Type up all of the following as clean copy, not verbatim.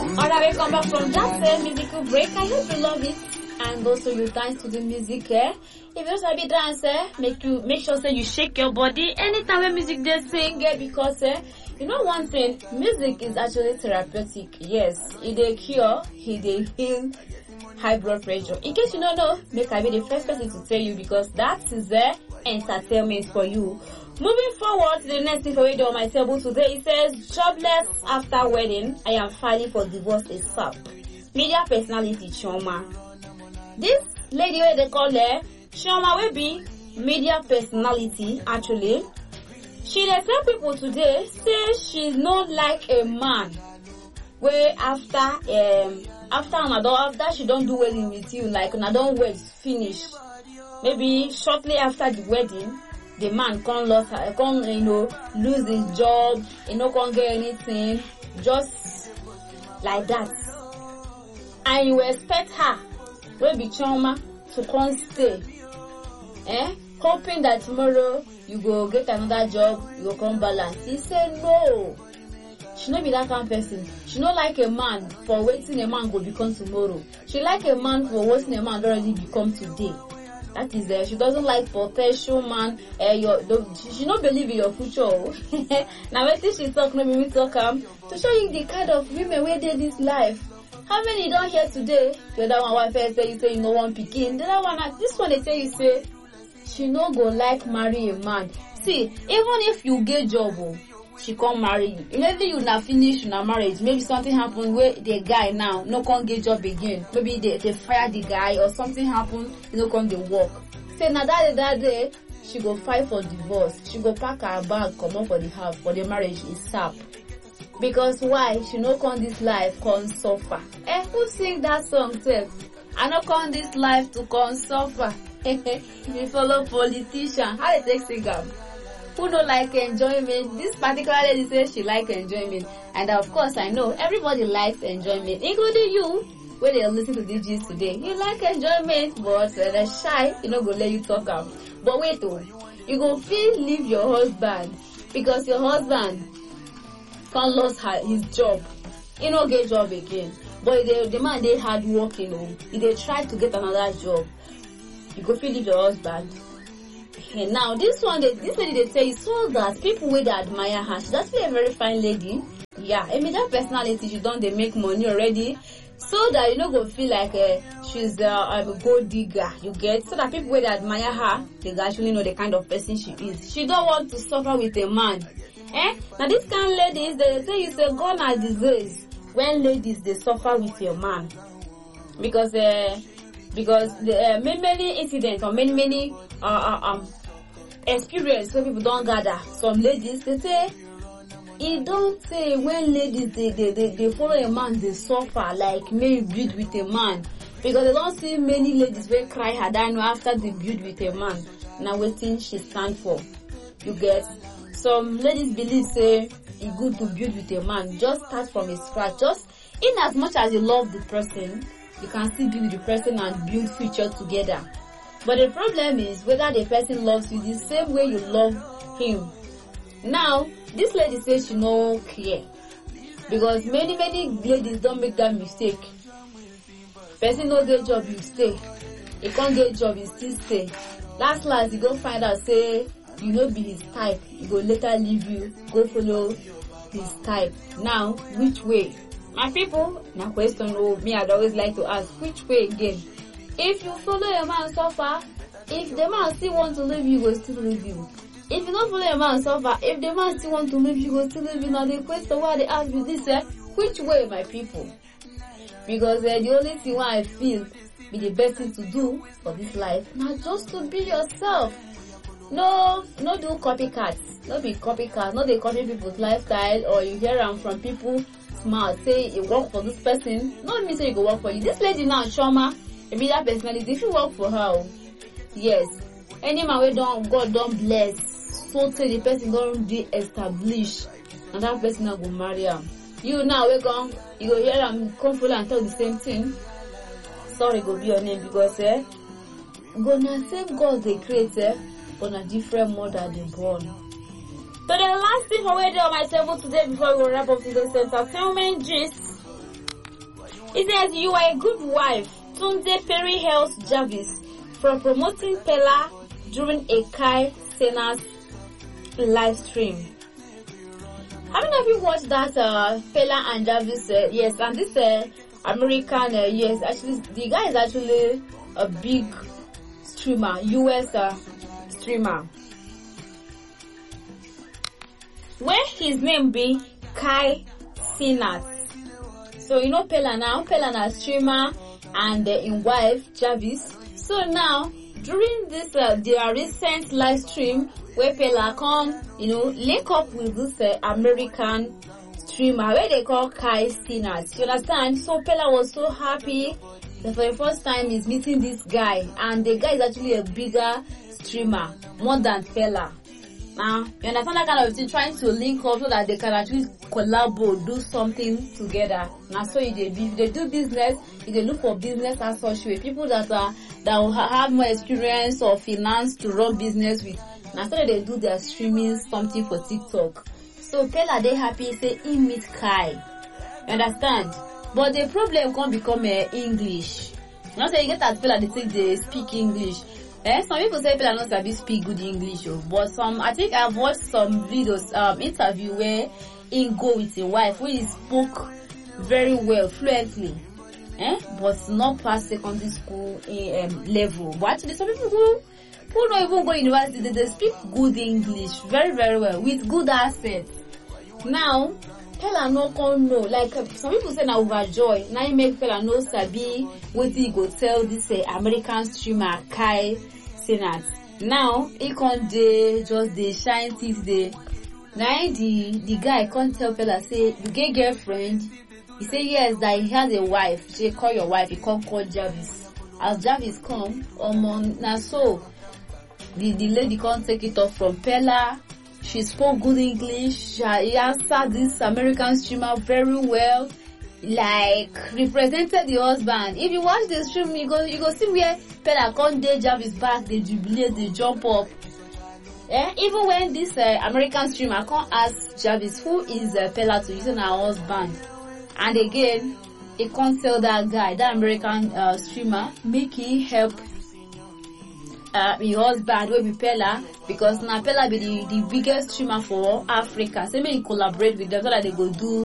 Alright, we come back from that musical break. I hope you love it and also you dance to the music. If you sabi dance, make sure say you shake your body anytime when music they sing. Because you know one thing, music is actually therapeutic. Yes, it dey cure, it dey heal high blood pressure. In case you don't know, make I be the first person to tell you because that is entertainment for you. Moving forward to the next thing for radio on my table today, it says, jobless after wedding, I am filing for divorce ASAP. Media personality Chioma. This lady where they call her, Chioma will be media personality actually. She dey tell people today, say she's not like a man where after she don't do wedding with you, like when I don't wed finish. Maybe shortly after the wedding, the man can't lose his job, can't get anything, just like that. And you expect her, will be Chioma, to come stay, hoping that tomorrow you go get another job, you go come balance. He said no. She not be that kind of person. She not like a man for waiting a man go become tomorrow. She like a man for waiting a man already become today. That is she doesn't like potential man. She not believe in your future. Now when she talk, no me talk to show you the kind of women where they this life. How many you don't hear today? The other one wife say you say you no want picking. The other one, this one they tell you say she no go like marry a man. See, even if you get job, she can't marry you. Maybe you not finish your marriage. Maybe something happen where the guy now no can't get job again. Maybe they fire the guy or something happen, you know, come they work. Say now that day, she go fight for divorce. She go pack her bag, come up for the house, for the marriage is sap. Because why? She no come this life, come suffer. Who sing that song, sef? I no come this life to come suffer. If you follow politician, how they take sing am? Who don't like enjoyment? This particular lady says she like enjoyment. And of course, I know everybody likes enjoyment, including you, when they listen to DJs today. You like enjoyment, but they're shy, you know, go let you talk out. But wait, you go feel leave your husband because your husband can't lose his job. He no get job again. But the man, they hard working, if they try to get another job, you go feel leave your husband. And now this lady they say so that people will admire her. She's actually a very fine lady. Yeah, I mean that personality she done they make money already. So that you know go feel like she's a gold digger, you get, so that people will admire her, they actually know the kind of person she is. She don't want to suffer with a man. Now this kind of ladies they say it's a gone as disease when ladies they suffer with your man. Because the many incidents or many experience so people don't gather. Some ladies they say it don't say when ladies they follow a man they suffer like may build with a man because they don't see many ladies will cry her down after they build with a man. Now waiting she stand for. You get some ladies believe say it's good to build with a man. Just start from a scratch. Just in as much as you love the person, you can still be with the person and build future together. But the problem is whether the person loves you the same way you love him. Now, this lady says she no care. Because many ladies don't make that mistake. Person no get job, you stay. You can't get job, you still stay. Last you go find out, say, you know be his type. He go later leave you, go follow his type. Now, which way? My people, now question me I'd always like to ask, which way again? If you follow a man suffer, if the man still want to leave you, will still leave you. If you don't follow a man suffer, if the man still want to leave you, will still leave you. Now the question why they ask you this, which way, my people? Because the only thing why I feel be the best thing to do for this life, now just to be yourself. No do copycats. No be copycats. No they copy people's lifestyle or you hear them from people smart. Say you work for this person. No mean say you go work for you. This lady now, Chioma, maybe that personality, if you work for her, yes. Any man where God don't bless, so say the person don't de-establish, and that person now go marry him. You now you go hear them come full and tell the same thing. Sorry, go be your name because gonna same God they create on a different mother they born. So the last thing for where on my table today before we wrap up today's entertainment gist It says, you are a good wife. Tunde Perry hails Jarvis for promoting Pella during a Kai Cenat live stream. How many of you watched that Pella and Jarvis? Yes, and this American, yes, actually, the guy is actually a big streamer, US streamer. Where his name be Kai Cenat. So you know Pella now streamer and in wife Jarvis. So now during this their recent live stream where Pella come, link up with this American streamer where they call Kai Cenat. You understand? So Pella was so happy that for the first time he's meeting this guy, and the guy is actually a bigger streamer, more than Pella. Now, you understand that kind of thing, trying to link up so that they can actually collaborate, do something together. Now, so if they do business, if they look for business as such way, people that will have more experience or finance to run business with. Now, so they do their streaming something for TikTok. So Pella they happy say he meet Kai. You understand? But the problem can't become English. You know, so you get that Pella they speak English. Some people say Pella not sabi speak good English, but I think I've watched some videos, interview where he go with a wife who he spoke very well, fluently, but not past secondary school level. But actually, some people who don't even go university, they speak good English very, very well with good accent. Now, Pella no come know, like some people say na overjoy. Now you make Pella no sabi what he go tell this American streamer Kai Cenat. Now he can't just the shine teeth there. Now the guy can't tell Pella say you get girlfriend. He say yes, that he has a wife. She call your wife. He can't call Jarvis. As Jarvis come, now so the lady can't take it off from Pella. She spoke good English. She answered this American streamer very well. Like, represented the husband. If you watch the stream, you go see where Pella can't date Jarvis back, they jubilate, they jump up. Even when this American streamer can't ask Jarvis who is Pella to using her husband. And again, he can't tell that guy, that American streamer, make him help his husband will be Pella, because now Pella be the biggest streamer for Africa. So maybe collaborate with them so that they go do,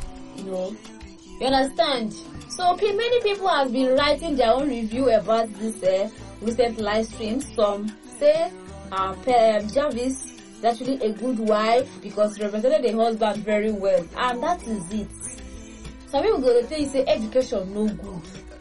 you understand? So many people have been writing their own review about this recent live stream. Some say Jarvis is actually a good wife because represented the husband very well, and that is it. Some people go to say education no good.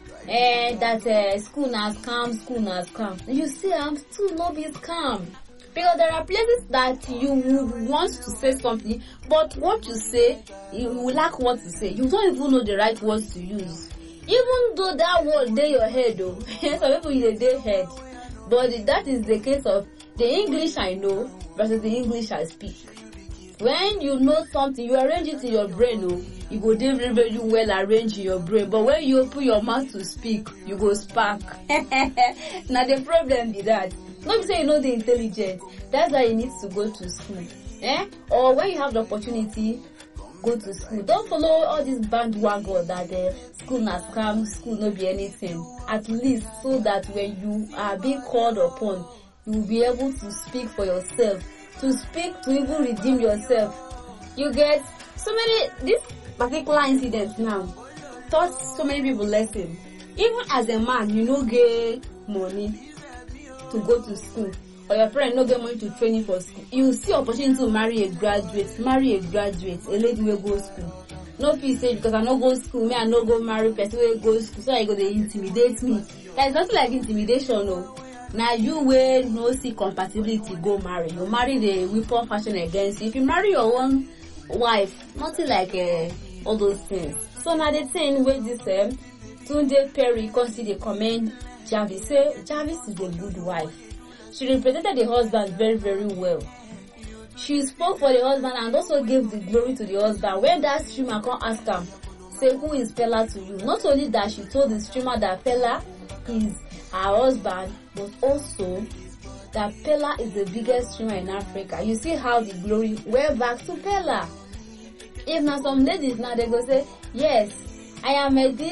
That school has come. You see, I'm still not be calm. Because there are places that you would want to say something, but what you say, you will lack what to say. You don't even know the right words to use. Even though that word dey your head, though. Some people use their head. But that is the case of the English I know versus the English I speak. When you know something, you arrange it in your brain, you go very, very well arranged in your brain. But when you open your mouth to speak, you go spark. Now the problem be that. Not be say you know the intelligent. That's why you need to go to school. Or when you have the opportunity, go to school. Don't follow all this bandwagon that school has come, school no be anything. At least so that when you are being called upon, you will be able to speak for yourself. To speak, to even redeem yourself. You get so many, this particular incident now taught so many people lesson. Even as a man, you no get money to go to school, or your parents no get money to train you for school. You see opportunity to marry a graduate, a lady will go school. No fit say because I no go school, me I no go marry person will go school, so I go they intimidate me. There is nothing like intimidation, no. Now you will no see compatibility go marry. You marry the weapon fashion against you. If you marry your own wife, nothing like all those things. So now the thing with this Tunde Perry consider comment Jarvis say Jarvis is a good wife. She represented the husband very, very well. She spoke for the husband and also gave the glory to the husband. When that streamer come ask him, say who is Pella to you? Not only that she told the streamer that Pella is her husband, but also that Pella is the biggest streamer in Africa. You see how the glory went back to Pella. If now some ladies now they go say, yes, I am a this,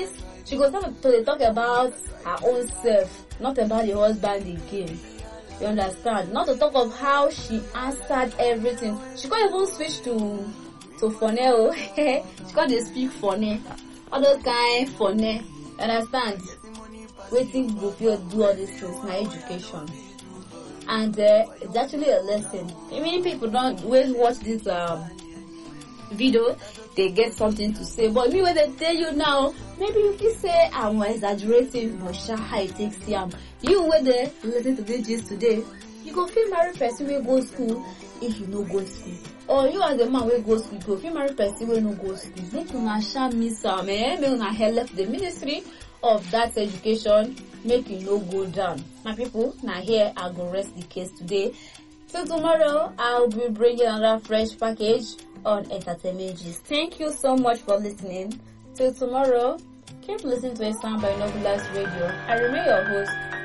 she goes to talk about her own self, not about the husband again. You understand? Not to talk of how she answered everything. She can't even switch to phone. She can't just speak phone. Other kind phone. Understand? Waiting go do all these things. My education. And it's actually a lesson. Many people don't always watch this video, they get something to say. But me when they tell you now, maybe you can say I'm exaggerating, but how it takes them. You when they listen to this gist today, you go feel married person will go school if you no go school. Or you as a man will go school, you go feel married person will no go school. Make una share miss some, make una help the ministry of that education, make it no go down. My people, now here I go rest the case today. Till tomorrow, I'll be bringing another fresh package on Entertainment Gist. Thank you so much for listening. Till tomorrow, keep listening to a sound by Novelist Radio. I remain your host,